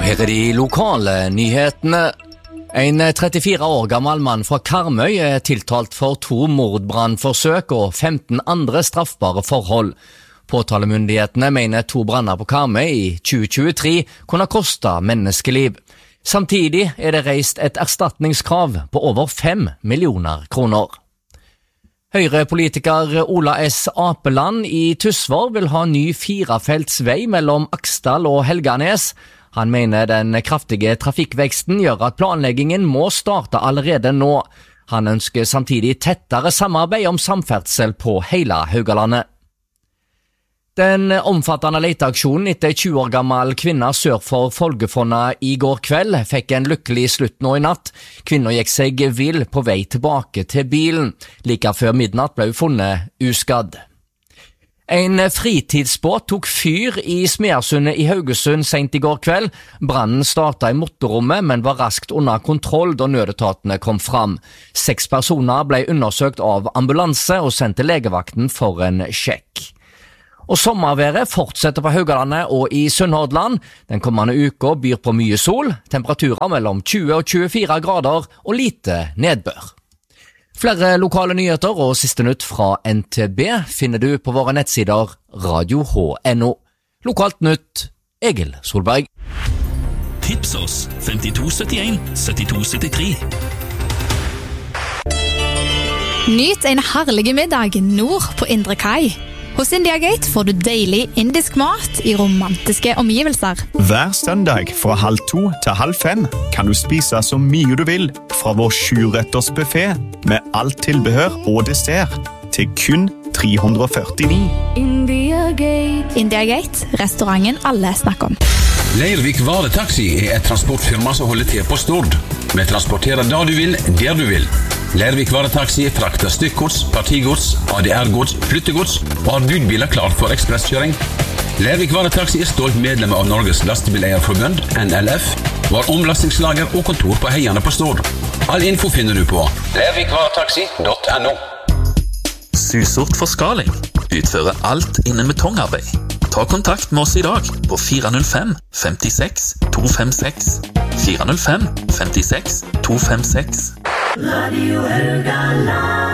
Her de lokale nyhetene. En 34 år gammel mann fra Karmøy tiltalt for 2 mordbrannforsøk og 15 andre straffbare forhold. Påtalemyndighetene mener 2 branner på Karmøy i 2023 kunne koste menneskeliv. Samtidig det reist et erstatningskrav på over 5 millioner kroner. Høyre-politiker Ola S. Apeland i Tysvær vil ha ny 4-felts vei mellom Aksdal og Helganes. Han mener den kraftige trafikkveksten gjør at planleggingen må starte allerede nå. Han ønsker samtidig tettere samarbeid om samferdsel på hele Haugalandet. Den omfattende leteaksjonen etter 20 år gammel kvinne sør for Folgefonna i går kveld fikk en lykkelig slutt nå i natt. Kvinnen gikk seg vill på vei tilbake til bilen. Like før midnatt ble hun funnet uskadd. En fritidsbåt tok fyr i Smeasundet i Haugesund sent i går kveld. Brannen startet i motorrommet, men var raskt under kontroll da nødetatene kom fram. 6 personer ble undersøkt av ambulanse og sendt til legevakten for en sjekk. Og sommerværet fortsetter på Haugalandet og i Sunnhordland. Den kommende uka byr på mye sol, temperaturer mellom 20 og 24 grader og lite nedbør. Flere lokale nyheter og siste nytt fra NTB finner du på våre nettsider radio.no. Lokalt nytt, Egil Solberg. Tips oss 5271 7273. Nyt en herlig middag nord på Indre Kai. Hos India Gate får du deilig indisk mat i romantiske omgivelser. Hver søndag fra 14:30 til 17:30 kan du spise så mye du vil fra vår 7-retters buffet med alt tilbehør og dessert til kun 349. India Gate, restauranten alle snakker om. Leirvik Varetaxi et transportfirma som holder til på Stord. Vi transporterer da du vil, der du vil. Leirvik Varetaxi frakter stykkgods, partigods, ADR-gods, flyttegods og har budbiler klart for ekspresskjøring. Leirvik Varetaxi stolt medlem av Norges Lastebileierforbund, NLF, var omlastingslager og kontor på Heiane på Stord. All info finner du på leirvikvaretaxi.no. Susort Forskaling utfører alt innen betongarbeid. Ta kontakt med oss i dag på 405 56 256. 405 56 256. Radio Haugaland.